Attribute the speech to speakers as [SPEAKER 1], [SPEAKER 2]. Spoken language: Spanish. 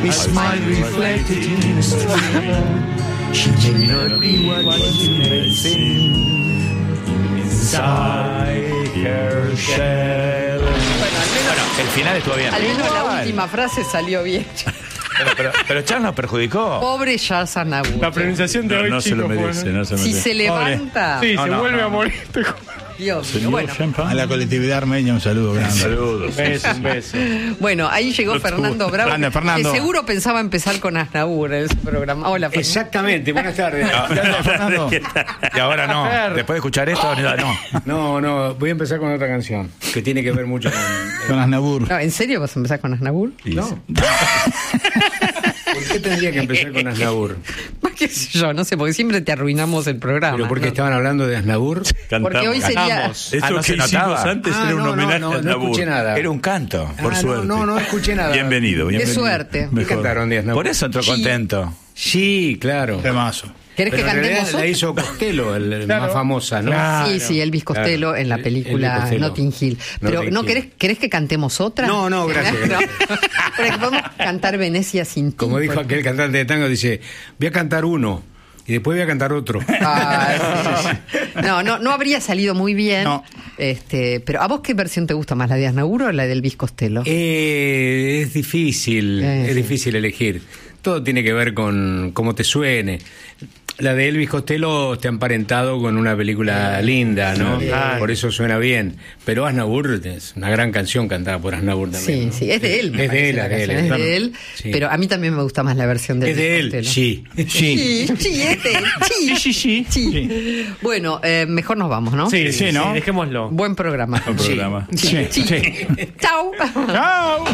[SPEAKER 1] His smile reflected in the stream. She may not be what you may seem. Inside her shell.
[SPEAKER 2] Bueno, el final estuvo bien.
[SPEAKER 3] Al menos la última frase salió bien.
[SPEAKER 2] Pero Charles nos perjudicó.
[SPEAKER 3] Pobre Charles Aznavour.
[SPEAKER 4] La pronunciación de hoy,
[SPEAKER 5] No se lo
[SPEAKER 4] chicos,
[SPEAKER 5] merece,
[SPEAKER 4] bueno.
[SPEAKER 5] no se lo
[SPEAKER 3] Si
[SPEAKER 5] merece.
[SPEAKER 3] se levanta.
[SPEAKER 4] Sí,
[SPEAKER 2] No,
[SPEAKER 4] se
[SPEAKER 2] no,
[SPEAKER 4] vuelve
[SPEAKER 2] no.
[SPEAKER 4] a morir.
[SPEAKER 3] Dios mío. Bueno,
[SPEAKER 5] A la colectividad armenia un saludo grande.
[SPEAKER 2] Saludos.
[SPEAKER 4] Un beso.
[SPEAKER 3] bueno, ahí llegó Fernando Bravo,
[SPEAKER 5] Grande, Fernando.
[SPEAKER 3] que seguro pensaba empezar con Aznavour en su programa. Hola, Fernando.
[SPEAKER 6] Exactamente, buenas tardes.
[SPEAKER 5] Fernando.
[SPEAKER 2] Y ahora no. Después de escuchar esto, no.
[SPEAKER 6] No, voy a empezar con otra canción que tiene que ver mucho con...
[SPEAKER 5] Con Aznavour.
[SPEAKER 3] No, ¿en serio vas a empezar con Aznavour?
[SPEAKER 6] No. ¿Por qué tendría que empezar con Aznavour?
[SPEAKER 3] ¿Qué sé yo? No sé, porque siempre te arruinamos el programa.
[SPEAKER 6] ¿Pero por qué
[SPEAKER 3] ¿no?
[SPEAKER 6] estaban hablando de Aznavour?
[SPEAKER 3] Porque hoy sería...
[SPEAKER 4] Cantamos.
[SPEAKER 5] Esto
[SPEAKER 2] no
[SPEAKER 5] que
[SPEAKER 2] se
[SPEAKER 5] hicimos
[SPEAKER 2] notaba.
[SPEAKER 5] antes era un homenaje
[SPEAKER 6] no
[SPEAKER 5] a Aznavour.
[SPEAKER 6] escuché nada.
[SPEAKER 2] Era un canto.
[SPEAKER 5] Por suerte.
[SPEAKER 6] No escuché nada.
[SPEAKER 5] Bienvenido.
[SPEAKER 3] Qué suerte.
[SPEAKER 6] ¿Qué cantaron de Aznavour?
[SPEAKER 2] Por eso entró contento.
[SPEAKER 6] Sí, claro.
[SPEAKER 5] Temazo.
[SPEAKER 3] ¿Querés
[SPEAKER 6] Pero
[SPEAKER 3] que
[SPEAKER 6] en realidad
[SPEAKER 3] cantemos
[SPEAKER 6] la
[SPEAKER 3] otro?
[SPEAKER 6] hizo Costello, el
[SPEAKER 4] Claro.
[SPEAKER 6] más famosa, ¿no?
[SPEAKER 3] Sí, Elvis Costello
[SPEAKER 6] Claro.
[SPEAKER 3] en la
[SPEAKER 6] Elvis
[SPEAKER 3] película
[SPEAKER 6] Costello.
[SPEAKER 3] Notting Hill. Pero
[SPEAKER 6] Notting
[SPEAKER 3] ¿no
[SPEAKER 6] Hill.
[SPEAKER 3] querés que cantemos otra?
[SPEAKER 6] No, gracias.
[SPEAKER 3] No. Pero que podemos cantar Venecia sin ti.
[SPEAKER 6] Como dijo
[SPEAKER 3] por-
[SPEAKER 6] aquel cantante de tango, dice, voy a cantar uno y después voy a cantar otro.
[SPEAKER 3] Ah, sí. No habría salido muy bien.
[SPEAKER 5] No.
[SPEAKER 3] Pero ¿a vos qué versión te gusta más, la de Aznavour o la de Elvis Costello?
[SPEAKER 6] Es difícil,
[SPEAKER 3] Sí.
[SPEAKER 6] es difícil elegir. Todo tiene que ver con cómo te suene. La de Elvis Costello está emparentado con una película linda, ¿no?
[SPEAKER 4] Claro.
[SPEAKER 6] Por eso suena bien. Pero Aznavour es una gran canción cantada por Aznavour también.
[SPEAKER 3] Sí,
[SPEAKER 6] ¿no?
[SPEAKER 3] es de él. me
[SPEAKER 6] Es de
[SPEAKER 3] parece
[SPEAKER 6] él,
[SPEAKER 3] la
[SPEAKER 6] es de él.
[SPEAKER 3] canción,
[SPEAKER 6] claro.
[SPEAKER 3] es de él.
[SPEAKER 6] Sí.
[SPEAKER 3] Pero a mí también me gusta más la versión de
[SPEAKER 6] Es de
[SPEAKER 3] Elvis
[SPEAKER 6] él,
[SPEAKER 3] Costello.
[SPEAKER 6] sí.
[SPEAKER 3] Sí, es de él. Sí. Bueno, mejor nos vamos, ¿no?
[SPEAKER 5] Sí, ¿no?
[SPEAKER 4] Dejémoslo.
[SPEAKER 3] Buen programa.
[SPEAKER 5] Buen programa.
[SPEAKER 3] Sí. Chau.
[SPEAKER 5] Chao.